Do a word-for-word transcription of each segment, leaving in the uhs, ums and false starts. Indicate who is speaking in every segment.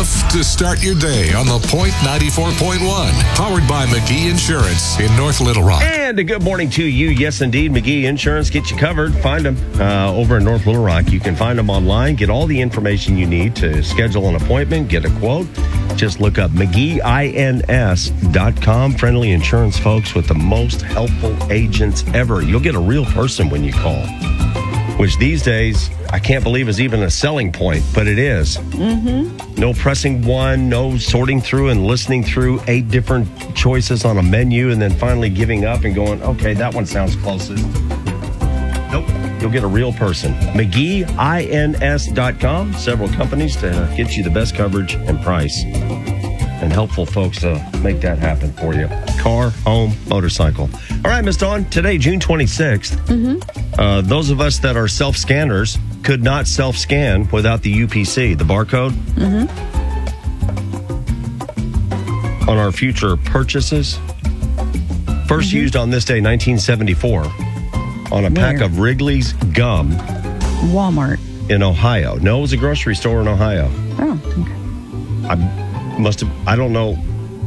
Speaker 1: enough to start your day on the Point ninety-four point one. Powered by McGee Insurance in North Little Rock.
Speaker 2: And a good morning to you. Yes, indeed. McGee Insurance gets you covered. Find them uh, over in North Little Rock. You can find them online. Get all the information you need to schedule an appointment, get a quote. Just look up McGee Ins dot com. Friendly insurance folks with the most helpful agents ever. You'll get a real person when you call, which these days I can't believe is even a selling point, but it is.
Speaker 3: Mm-hmm.
Speaker 2: No pressing one, no sorting through and listening through eight different choices on a menu and then finally giving up and going, okay, that one sounds closest. Nope. You'll get a real person. McGee Ins dot com. Several companies to get you the best coverage and price. And helpful folks to make that happen for you. Car, home, motorcycle. All right, Miss Dawn, today, June twenty-sixth,
Speaker 3: Mm-hmm.
Speaker 2: uh, those of us that are self-scanners could not self-scan without the U P C, the barcode.
Speaker 3: Mm-hmm.
Speaker 2: On our future purchases. First
Speaker 3: Mm-hmm.
Speaker 2: used on this day, nineteen seventy-four, on a
Speaker 3: Where?
Speaker 2: pack of Wrigley's gum
Speaker 3: Walmart.
Speaker 2: in Ohio. No, it was a grocery store in Ohio.
Speaker 3: Oh, okay.
Speaker 2: I must have, I don't know.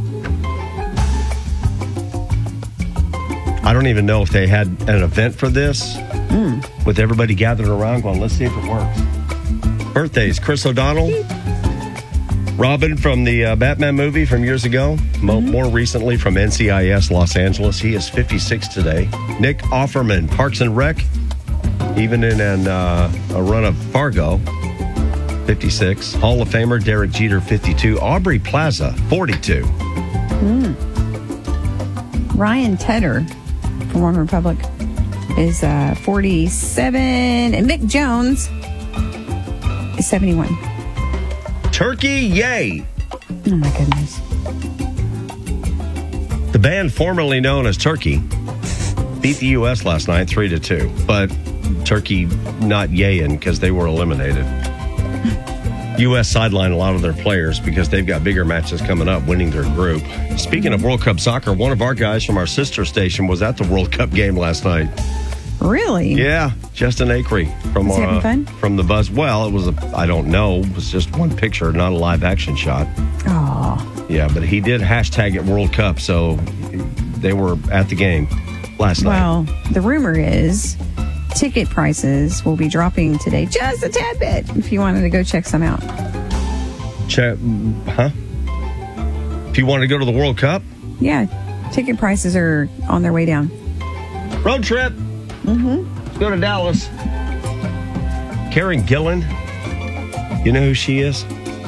Speaker 2: I don't even know if they had an event for this
Speaker 3: Mm.
Speaker 2: with everybody gathered around going, let's see if it works. Birthdays, Chris O'Donnell, Robin from the uh, Batman movie from years ago, Mo-
Speaker 3: Mm-hmm.
Speaker 2: more recently from N C I S Los Angeles. He is fifty-six today. Nick Offerman, Parks and Rec, even in an, uh, a run of Fargo, fifty-six. Hall of Famer Derek Jeter, fifty-two. Aubrey Plaza, forty-two.
Speaker 3: Mm. Ryan Tedder from One Republic is uh, forty-seven. And Mick Jones is seventy-one.
Speaker 2: Turkey, yay!
Speaker 3: Oh, my goodness.
Speaker 2: The band formerly known as Turkey beat the U S last night three to two, but Turkey not yayin' because they were eliminated. U S sidelined a lot of their players because they've got bigger matches coming up, winning their group. Speaking of World Cup soccer, one of our guys from our sister station was at the World Cup game last night.
Speaker 3: Really?
Speaker 2: Yeah, Justin Acree from
Speaker 3: Was he having
Speaker 2: uh,
Speaker 3: fun?
Speaker 2: from the Buzz. Well, it was a I don't know, it was just one picture, not a live action shot.
Speaker 3: Oh.
Speaker 2: Yeah, but he did hashtag it World Cup, so they were at the game last night.
Speaker 3: Well, the rumor is ticket prices will be dropping today just a tad bit if you wanted to go check some out.
Speaker 2: Check, huh? If you want to go to the World Cup?
Speaker 3: Yeah, ticket prices are on their way down.
Speaker 2: Road trip.
Speaker 3: Mm-hmm.
Speaker 2: Let's go to Dallas. Karen Gillan. You know who she is?